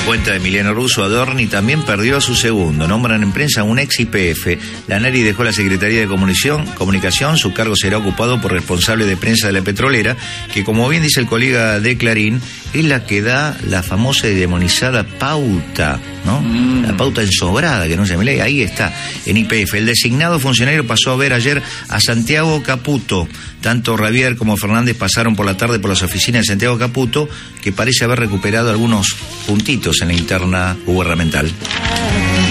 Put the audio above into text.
cuenta de Emiliano Russo, Adorni también perdió a su segundo. Nombran en prensa un ex YPF. Laneri dejó la Secretaría de Comunicación. Su cargo será ocupado por responsable de prensa de la petrolera, que, como bien dice el colega de Clarín, es la que da la famosa y demonizada pauta, ¿no? La pauta ensobrada, que no se me lee. Ahí está, en YPF. El designado funcionario pasó a ver ayer a Santiago Caputo. Tanto Javier como Fernández pasaron por la tarde por las oficinas de Santiago Caputo, que parece haber recuperado algunos puntitos en la interna gubernamental.